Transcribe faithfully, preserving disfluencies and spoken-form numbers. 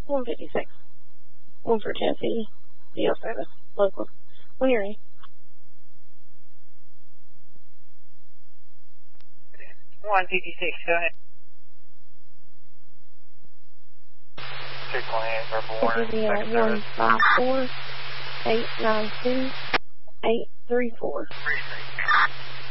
one fifty-six. One for Tennessee. D L seven. Local. When you're ready. one fifty-six, go ahead. six one eight, Purple Warning, second one service. five four, eight nine two, eight three four. three three.